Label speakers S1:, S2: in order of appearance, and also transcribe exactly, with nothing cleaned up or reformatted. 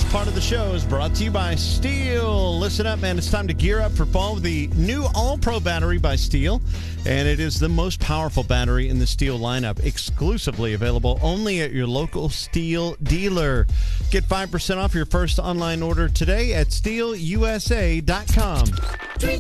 S1: part of the show is brought to you by Steel. Listen up, man. It's time to gear up for fall with the new All-Pro battery by Steel. And it is the most powerful battery in the Steel lineup, exclusively available only at your local Steel dealer. Get five percent off your first online order today at steel u s a dot com.